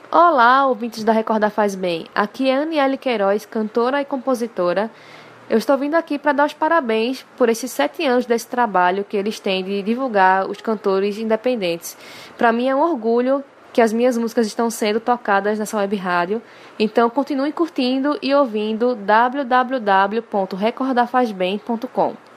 Olá, ouvintes da Recordar Faz Bem. Aqui é Aniele Queiroz, cantora e compositora. Eu estou vindo aqui para dar os parabéns por esses 7 anos desse trabalho que eles têm de divulgar os cantores independentes. Para mim é um orgulho que as minhas músicas estão sendo tocadas nessa web rádio. Então continue curtindo e ouvindo www.recordarfazbem.com.